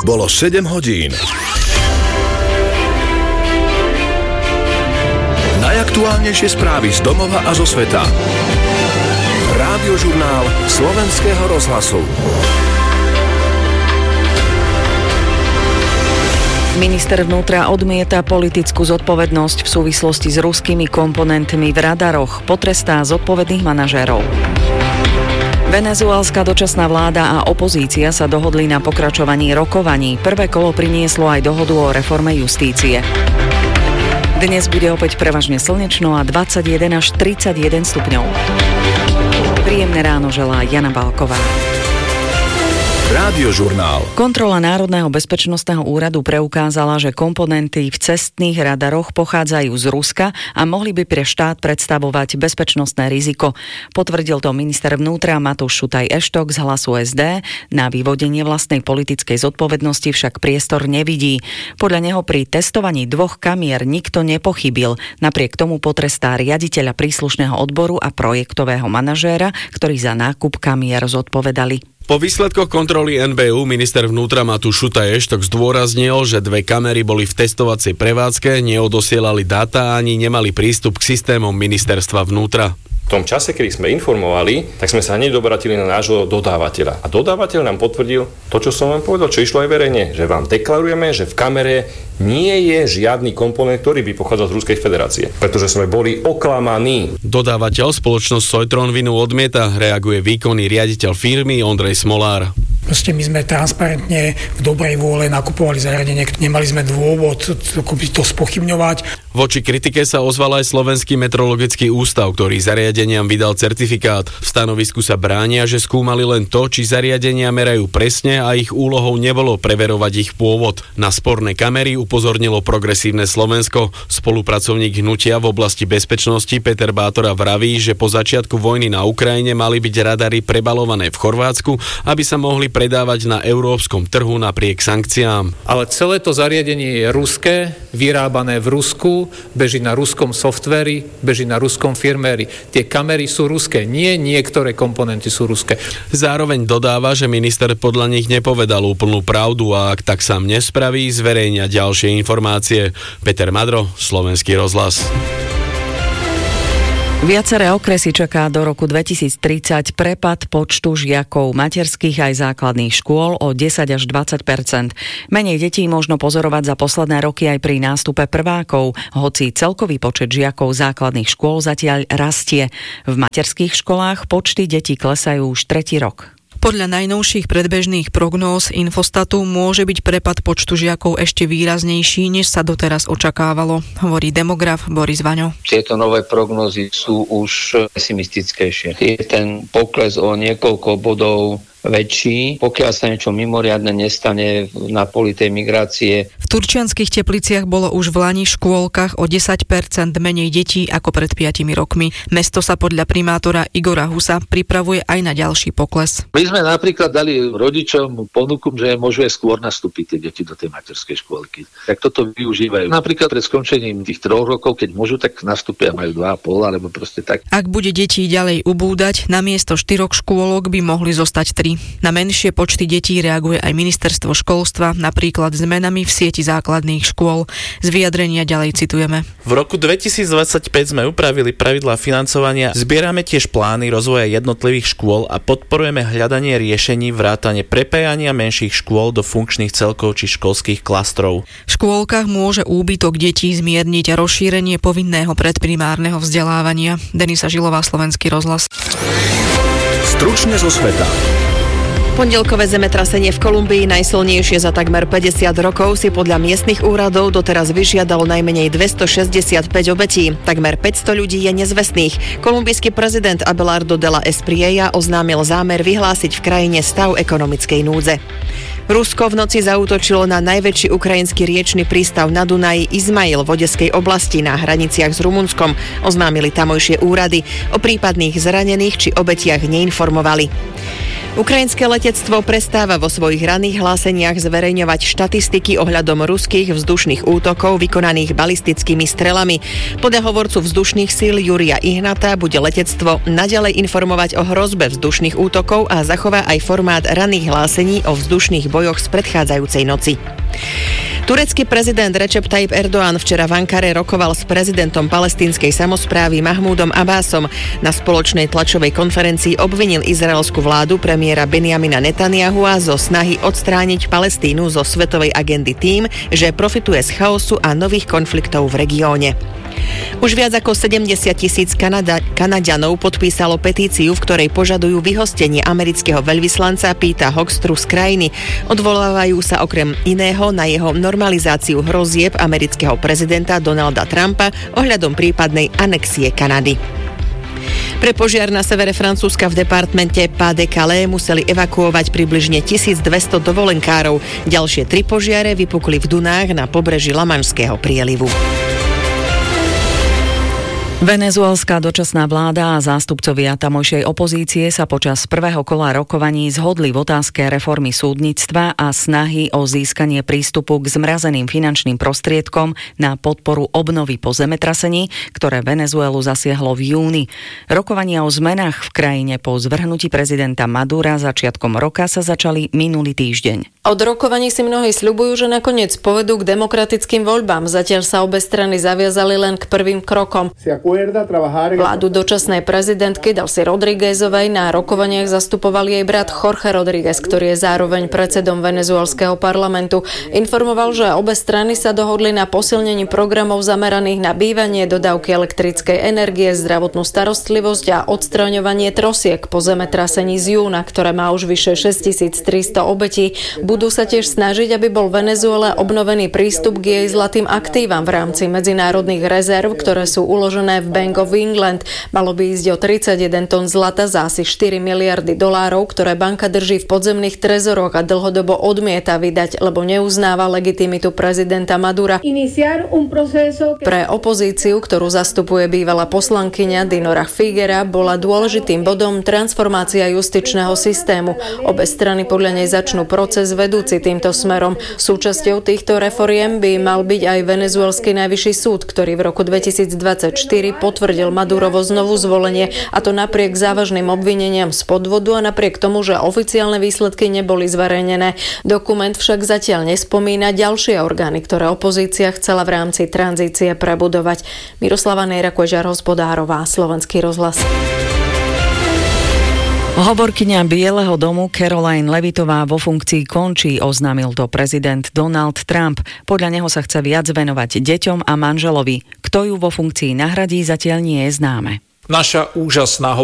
Bolo 7 hodín. Najaktuálnejšie správy z domova a zo sveta. Rádiožurnál Slovenského rozhlasu. Minister vnútra odmieta politickú zodpovednosť v súvislosti s ruskými komponentmi v radaroch. Potrestá zodpovedných manažérov. Venezuelská dočasná vláda a opozícia sa dohodli na pokračovaní rokovaní. Prvé kolo prinieslo aj dohodu o reforme justície. Dnes bude opäť prevažne slnečno a 21 až 31 stupňov. Príjemné ráno želá Jana Balková. Rádiožurnál. Kontrola Národného bezpečnostného úradu preukázala, že komponenty v cestných radaroch pochádzajú z Ruska a mohli by pre štát predstavovať bezpečnostné riziko. Potvrdil to minister vnútra Matúš Šutaj Eštok z Hlasu SD. Na vyvodenie vlastnej politickej zodpovednosti však priestor nevidí. Podľa neho pri testovaní 2 kamier nikto nepochybil. Napriek tomu potrestá riaditeľa príslušného odboru a projektového manažéra, ktorí za nákup kamier zodpovedali. Po výsledkoch kontroly NBÚ minister vnútra Matúš Šutaj Eštok zdôraznil, že 2 kamery boli v testovacej prevádzke, neodosielali dáta ani nemali prístup k systémom ministerstva vnútra. V tom čase, kedy sme informovali, tak sme sa hneď obratili na nášho dodávateľa. A dodávateľ nám potvrdil to, čo som vám povedal, čo išlo aj verejne, že vám deklarujeme, že v kamere nie je žiadny komponent, ktorý by pochádzal z Ruskej federácie, pretože sme boli oklamaní. Dodávateľ spoločnosť Sojtron vinu odmieta, reaguje výkonný riaditeľ firmy Ondrej Smolár. Proste my sme transparentne v dobrej vôle nakupovali zariadenie, nemali sme dôvod to spochybňovať. Voči kritike sa ozval aj Slovenský metrologický ústav, ktorý zariadeniam vydal certifikát. V stanovisku sa bránia, že skúmali len to, či zariadenia merajú presne a ich úlohou nebolo preverovať ich pôvod. Na sporné kamery upozornilo Progresívne Slovensko. Spolupracovník hnutia v oblasti bezpečnosti Peter Bátora vraví, že po začiatku vojny na Ukrajine mali byť radary prebalované v Chorvátsku, aby sa mohli predávať na európskom trhu napriek sankciám. Ale celé to zariadenie je ruské, vyrábané v Rusku, beží na ruskom softveri, beží na ruskom firméri. Tie kamery sú ruské, nie niektoré komponenty sú ruské. Zároveň dodáva, že minister podľa nich nepovedal úplnú pravdu a ak tak sám nespraví, zverejnia ďalšie informácie. Peter Madro, Slovenský rozhlas. Viaceré okresy čaká do roku 2030 prepad počtu žiakov materských aj základných škôl o 10 až 20%. Menej detí možno pozorovať za posledné roky aj pri nástupe prvákov, hoci celkový počet žiakov základných škôl zatiaľ rastie. V materských školách počty detí klesajú už 3. rok. Podľa najnovších predbežných prognóz Infostatu môže byť prepad počtu žiakov ešte výraznejší, než sa doteraz očakávalo, hovorí demograf Boris Vaňo. Tieto nové prognózy sú už pesimistickejšie. Je ten pokles o niekoľko bodov väčší, pokiaľ sa niečo mimoriadne nestane na poli tej migrácie. V Turčianskych Tepliciach bolo už v lani v škôlkach o 10% menej detí ako pred 5 rokmi. Mesto sa podľa primátora Igora Husa pripravuje aj na ďalší pokles. My sme napríklad dali rodičom ponuku, že môžu aj skôr nastúpiť tie deti do tej materskej škôlky. Tak toto využívajú. Napríklad pred skončením tých 3 rokov, keď môžu, tak nastúpia, majú 2,5 alebo proste tak. Ak bude detí ďalej ubúdať, namiesto 4 škôlok by mohli zostať 3. Na menšie počty detí reaguje aj ministerstvo školstva, napríklad zmenami v sieti základných škôl. Z vyjadrenia ďalej citujeme. V roku 2025 sme upravili pravidlá financovania, zbierame tiež plány rozvoja jednotlivých škôl a podporujeme hľadanie riešení vrátane prepájania menších škôl do funkčných celkov či školských klastrov. V škôlkach môže úbytok detí zmierniť rozšírenie povinného predprimárneho vzdelávania. Denisa Žilová, Slovenský rozhlas. Stručne zo sveta. Pondelkové zemetrasenie v Kolumbii, najsilnejšie za takmer 50 rokov, si podľa miestnych úradov doteraz vyžiadalo najmenej 265 obetí. Takmer 500 ľudí je nezvestných. Kolumbijský prezident Abelardo de la Espriella oznámil zámer vyhlásiť v krajine stav ekonomickej núdze. Rusko v noci zaútočilo na najväčší ukrajinský riečny prístav na Dunaji Izmail v Odeskej oblasti na hraniciach s Rumunskom, oznámili tamojšie úrady. O prípadných zranených či obetiach neinformovali. Ukrajinské letectvo prestáva vo svojich ranných hláseniach zverejňovať štatistiky ohľadom ruských vzdušných útokov vykonaných balistickými strelami. Podľa hovorcu vzdušných síl Jurija Ihnata bude letectvo naďalej informovať o hrozbe vzdušných útokov a zachová aj formát ranných hlásení o vzdušných bojoch z predchádzajúcej noci. Turecký prezident Recep Tayyip Erdoğan včera v Ankare rokoval s prezidentom palestínskej samosprávy Mahmúdom Abbasom. Na spoločnej tlačovej konferencii obvinil izraelskú vládu premiéra Benjamina Netanyahua zo snahy odstrániť Palestínu zo svetovej agendy tým, že profituje z chaosu a nových konfliktov v regióne. Už viac ako 70,000 Kanaďanov podpísalo petíciu, v ktorej požadujú vyhostenie amerického veľvyslanca Peta Hoekstru z krajiny. Odvolávajú sa okrem iného na jeho normalizáciu hrozieb amerického prezidenta Donalda Trumpa ohľadom prípadnej anexie Kanady. Pre požiar na severe Francúzska v departmente Pas-de-Calais museli evakuovať približne 1200 dovolenkárov. Ďalšie 3 požiare vypukli v Dunách na pobreží Lamanšského prielivu. Venezuelská dočasná vláda a zástupcovia tamojšej opozície sa počas prvého kola rokovaní zhodli v otázke reformy súdnictva a snahy o získanie prístupu k zmrazeným finančným prostriedkom na podporu obnovy po zemetrasení, ktoré Venezuelu zasiahlo v júni. Rokovania o zmenách v krajine po zvrhnutí prezidenta Madura začiatkom roka sa začali minulý týždeň. Od rokovaní si mnohí sľubujú, že nakoniec povedú k demokratickým voľbám. Zatiaľ sa obe strany zaviazali len k prvým krokom. Vládu dočasnej prezidentky Delcy Rodríguezovej na rokovaniach zastupoval jej brat Jorge Rodríguez, ktorý je zároveň predsedom venezuelského parlamentu. Informoval, že obe strany sa dohodli na posilnení programov zameraných na bývanie, dodávky elektrickej energie, zdravotnú starostlivosť a odstraňovanie trosiek po zemetrasení z júna, ktoré má už vyše 6300 obetí. Budú sa tiež snažiť, aby bol Venezuele obnovený prístup k jej zlatým aktívam v rámci medzinárodných rezerv, ktoré sú uložené v Bank of England. Malo by ísť o 31 tón zlata za asi 4 miliardy dolárov, ktoré banka drží v podzemných trezoroch a dlhodobo odmieta vydať, lebo neuznáva legitimitu prezidenta Madura. Pre opozíciu, ktorú zastupuje bývalá poslankyňa Dinora Figuera, bola dôležitým bodom transformácia justičného systému. Obe strany podľa nej začnú proces vedúci týmto smerom. Súčasťou týchto reforiem by mal byť aj venezuelský najvyšší súd, ktorý v roku 2024 potvrdil Madurovo znovu zvolenie, a to napriek závažným obvineniam z podvodu a napriek tomu, že oficiálne výsledky neboli zverejnené. Dokument však zatiaľ nespomína ďalšie orgány, ktoré opozícia chcela v rámci tranzície prebudovať. Miroslava Nejrakožar, Hospodárová, Slovenský rozhlas. Hovorkyňa Bieleho domu Caroline Levitová vo funkcii končí, oznámil to prezident Donald Trump. Podľa neho sa chce viac venovať deťom a manželovi. Kto ju vo funkcii nahradí, zatiaľ nie je známe. Naša úžasná